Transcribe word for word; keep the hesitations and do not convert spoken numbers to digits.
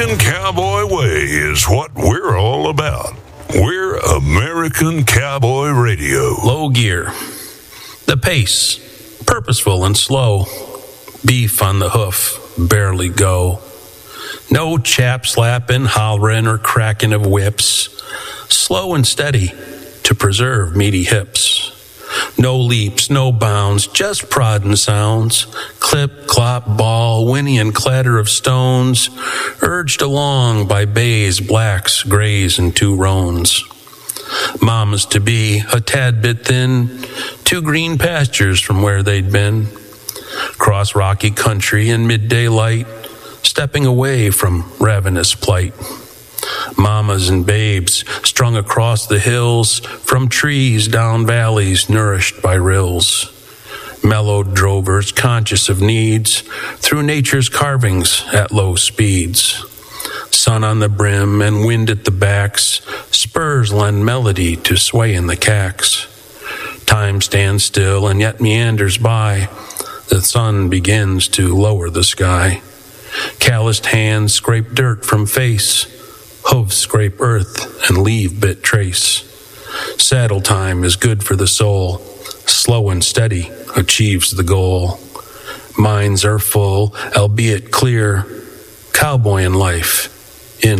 American Cowboy Way is what we're all about. We're American Cowboy Radio. Low gear. The pace, purposeful and slow. Beef on the hoof, barely go. No chap slapping, hollering, or cracking of whips. Slow and steady to preserve meaty hips. No leaps, no bounds, just prodding sounds. Clip, clop, ball, whinny and clatter of stones, urged along by bays, blacks, grays, and two roans. Mamas to be, a tad bit thin, two green pastures from where they'd been. Cross rocky country in midday light, stepping away from ravenous plight. Mamas and babes strung across the hills, from trees down valleys nourished by rills. Mellowed drovers conscious of needs, through nature's carvings at low speeds. Sun on the brim and wind at the backs, spurs lend melody to sway in the cacks. Time stands still and yet meanders by, the sun begins to lower the sky. Calloused hands scrape dirt from face, hooves scrape earth and leave bit trace. Saddle time is good for the soul, slow and steady achieves the goal. Minds are full, albeit clear, cowboy in life